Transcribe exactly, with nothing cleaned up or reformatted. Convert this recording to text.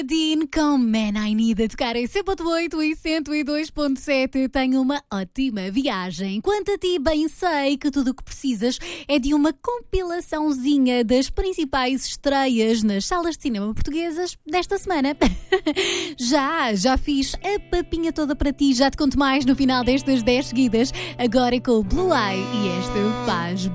Dean com Man I Need a tocar em cem ponto oito e cento e dois ponto sete. Tenho uma ótima viagem. Quanto a ti, bem sei que tudo o que precisas é de uma compilaçãozinha das principais estreias nas salas de cinema portuguesas desta semana. já, já fiz a papinha toda para ti. Já te conto mais no final destas dez seguidas. Agora é com o Blue Eye e esta faz